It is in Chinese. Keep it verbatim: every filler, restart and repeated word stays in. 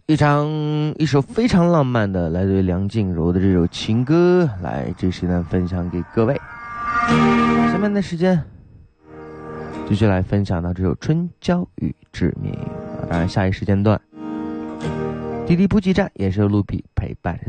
一场一首非常浪漫的来自于梁静茹的这首情歌，来这时呢分享给各位。下面的时间继续来分享到这首春娇与志明。当然下一时间段滴滴补给站也是由卢比陪伴着